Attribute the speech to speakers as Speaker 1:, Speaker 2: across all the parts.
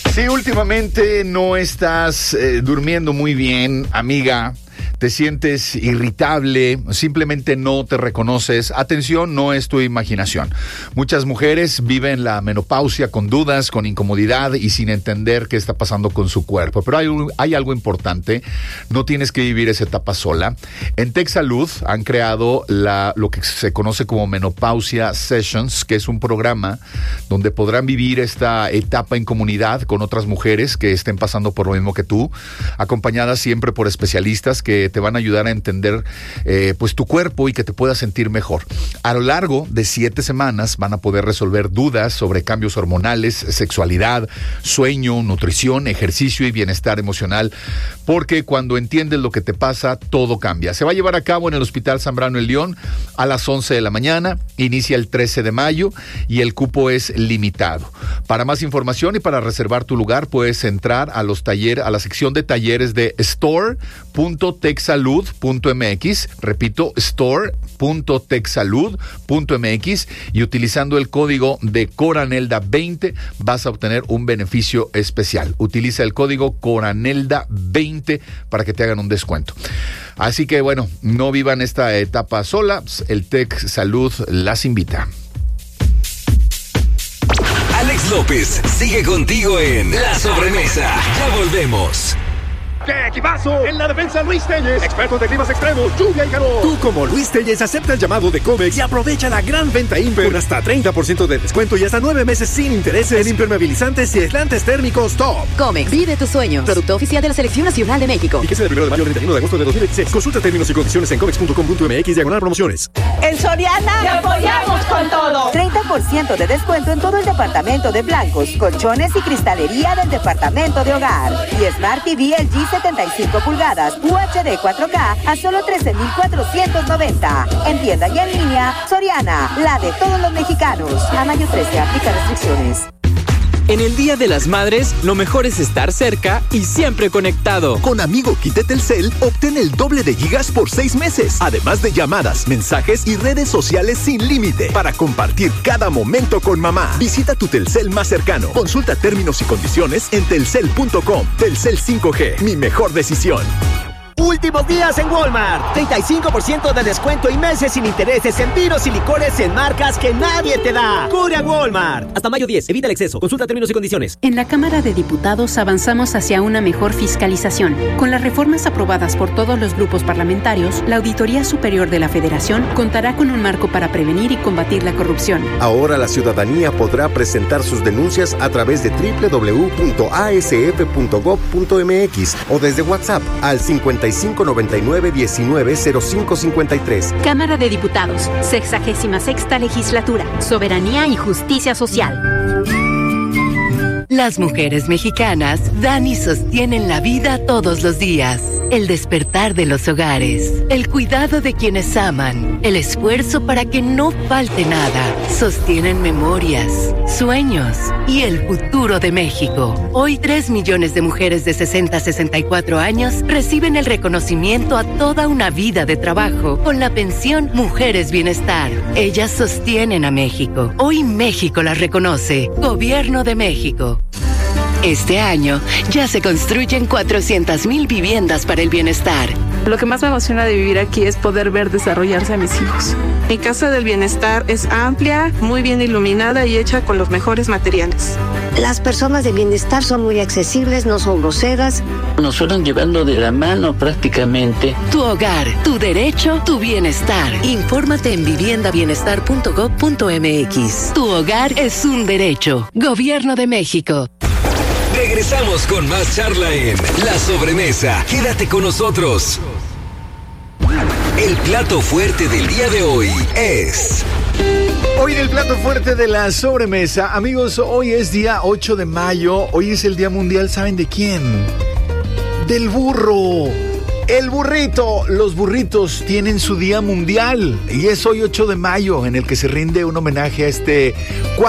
Speaker 1: Si últimamente no estás durmiendo muy bien, amiga, te sientes irritable, simplemente no te reconoces, atención, no es tu imaginación. Muchas mujeres viven la menopausia con dudas, con incomodidad y sin entender qué está pasando con su cuerpo. Pero hay algo importante, no tienes que vivir esa etapa sola. En TecSalud han creado lo que se conoce como Menopausia Sessions, que es un programa donde podrán vivir esta etapa en comunidad con otras mujeres que estén pasando por lo mismo que tú, acompañadas siempre por especialistas que te van a ayudar a entender pues tu cuerpo y que te puedas sentir mejor. A lo largo de 7 semanas van a poder resolver dudas sobre cambios hormonales, sexualidad, sueño, nutrición, ejercicio y bienestar emocional, porque cuando entiendes lo que te pasa, todo cambia. Se va a llevar a cabo en el Hospital Zambrano en León a las 11 de la mañana, inicia el 13 de mayo y el cupo es limitado. Para más información y para reservar tu lugar, puedes entrar a la sección de talleres de store.tecsalud.mx, repito, store.tecsalud.mx, y utilizando el código de Coranelda20 vas a obtener un beneficio especial. Utiliza el código Coranelda20 para que te hagan un descuento. Así que bueno, no vivan esta etapa sola, el TecSalud las invita.
Speaker 2: Alex López sigue contigo en La Sobremesa. Ya volvemos.
Speaker 3: ¡Qué equipazo! En la defensa, Luis Telles, expertos de climas extremos, lluvia y calor.
Speaker 4: Tú, como Luis Telles, acepta el llamado de Comex y aprovecha la gran venta Imper con hasta 30% de descuento y hasta 9 meses sin intereses en impermeabilizantes y aislantes térmicos top.
Speaker 5: Comex, vive tus sueños. Producto oficial de la Selección Nacional de México.
Speaker 4: Fíjese del 1 de mayo al 31 de agosto de 2016. Consulta términos y condiciones en comex.com.mx/promociones.
Speaker 6: En Soriana, ¡te apoyamos con todo!
Speaker 7: 30% de descuento en todo el departamento de blancos, colchones y cristalería del departamento de hogar. Y Smart TV LG 75 pulgadas UHD 4K a solo 13,490. En tienda y en línea, Soriana, la de todos los mexicanos. A mayo 13, aplica restricciones.
Speaker 8: En el Día de las Madres, lo mejor es estar cerca y siempre conectado.
Speaker 9: Con Amigo Kit de Telcel, obtén el doble de gigas por 6 meses. Además de llamadas, mensajes y redes sociales sin límite. Para compartir cada momento con mamá. Visita tu Telcel más cercano. Consulta términos y condiciones en telcel.com. Telcel 5G, mi mejor decisión.
Speaker 10: Últimos días en Walmart. 35% de descuento y meses sin intereses en vinos y licores en marcas que nadie te da. Corre a Walmart.
Speaker 11: Hasta mayo 10. Evita el exceso. Consulta términos y condiciones.
Speaker 12: En la Cámara de Diputados avanzamos hacia una mejor fiscalización. Con las reformas aprobadas por todos los grupos parlamentarios, la Auditoría Superior de la Federación contará con un marco para prevenir y combatir la corrupción.
Speaker 13: Ahora la ciudadanía podrá presentar sus denuncias a través de www.asf.gov.mx o desde WhatsApp al 5599-190553.
Speaker 12: Cámara de Diputados, 66ª Legislatura, Soberanía y Justicia Social.
Speaker 14: Las mujeres mexicanas dan y sostienen la vida todos los días. El despertar de los hogares, el cuidado de quienes aman, el esfuerzo para que no falte nada. Sostienen memorias, sueños y el futuro de México. Hoy 3 millones de mujeres de 60 a 64 años reciben el reconocimiento a toda una vida de trabajo con la pensión Mujeres Bienestar. Ellas sostienen a México. Hoy México las reconoce. Gobierno de México. Este año ya se construyen 400,000 viviendas para el bienestar.
Speaker 15: Lo que más me emociona de vivir aquí es poder ver desarrollarse a mis hijos. Mi casa del bienestar es amplia, muy bien iluminada y hecha con los mejores materiales.
Speaker 16: Las personas de bienestar son muy accesibles, no son groseras.
Speaker 17: Nos fueron llevando de la mano prácticamente.
Speaker 14: Tu hogar, tu derecho, tu bienestar. Infórmate en viviendaBienestar.gov.mx. Tu hogar es un derecho. Gobierno de México.
Speaker 2: Regresamos con más charla en La Sobremesa. Quédate con nosotros. El plato fuerte del día de hoy es...
Speaker 1: Hoy en el plato fuerte de La Sobremesa, amigos, hoy es día 8 de mayo. Hoy es el Día Mundial, ¿saben de quién? Del burro. El burrito. Los burritos tienen su día mundial. Y es hoy 8 de mayo en el que se rinde un homenaje a este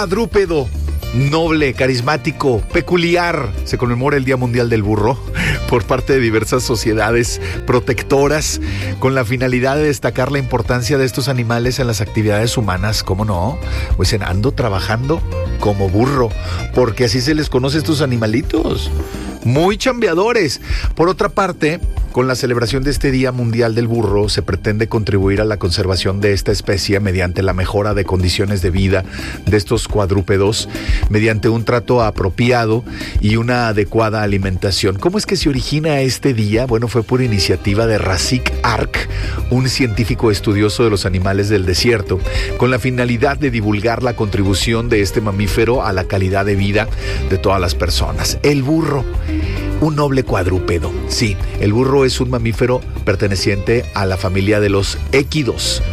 Speaker 1: cuadrúpedo noble, carismático, peculiar. Se conmemora el Día Mundial del Burro. por parte de diversas sociedades protectoras con la finalidad de destacar la importancia de estos animales en las actividades humanas. ¿Cómo no? Pues ando trabajando como burro, porque así se les conoce a estos animalitos. Muy chambeadores. Por otra parte, con la celebración de este Día Mundial del Burro, se pretende contribuir a la conservación de esta especie mediante la mejora de condiciones de vida de estos cuadrúpedos, mediante un trato apropiado y una adecuada alimentación. ¿Cómo es que se origina este día? Bueno, fue por iniciativa de Rafik Ark, un científico estudioso de los animales del desierto, con la finalidad de divulgar la contribución de este mamífero a la calidad de vida de todas las personas. El burro, un noble cuadrúpedo. Sí, el burro es un mamífero perteneciente a la familia de los équidos.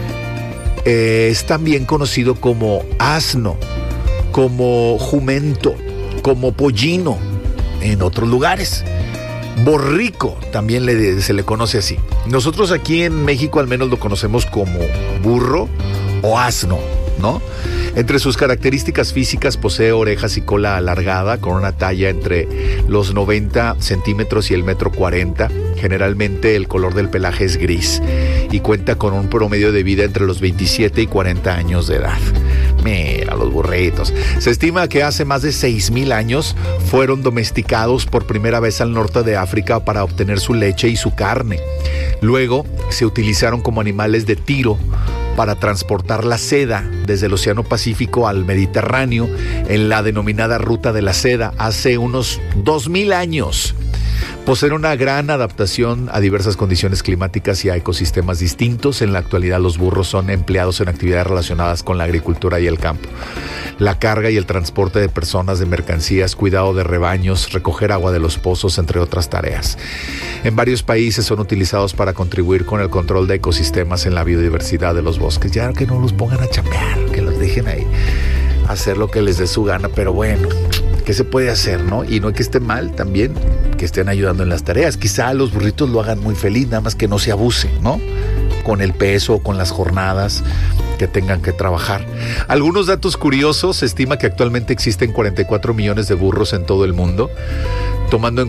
Speaker 1: Es también conocido como asno, como jumento, como pollino en otros lugares. Borrico también se le conoce así. Nosotros aquí en México al menos lo conocemos como burro o asno, ¿no? Entre sus características físicas posee orejas y cola alargada con una talla entre los 90 centímetros y el 1,40 m. Generalmente el color del pelaje es gris y cuenta con un promedio de vida entre los 27 y 40 años de edad. Mira los burritos. Se estima que hace más de 6,000 años fueron domesticados por primera vez al norte de África para obtener su leche y su carne. Luego se utilizaron como animales de tiro para transportar la seda desde el Océano Pacífico al Mediterráneo en la denominada Ruta de la Seda hace unos 2,000 años. Poseen una gran adaptación a diversas condiciones climáticas y a ecosistemas distintos. En la actualidad los burros son empleados en actividades relacionadas con la agricultura y el campo, la carga y el transporte de personas, de mercancías, cuidado de rebaños, recoger agua de los pozos, entre otras tareas. En varios países son utilizados para contribuir con el control de ecosistemas en la biodiversidad de los bosques. Ya que no los pongan a chambear, que los dejen ahí hacer lo que les dé su gana, pero bueno, ¿qué se puede hacer, no? Y no es que esté mal también que estén ayudando en las tareas. Quizá los burritos lo hagan muy feliz, nada más que no se abuse, ¿no? Con el peso o con las jornadas que tengan que trabajar. Algunos datos curiosos: se estima que actualmente existen 44 millones de burros en todo el mundo, tomando en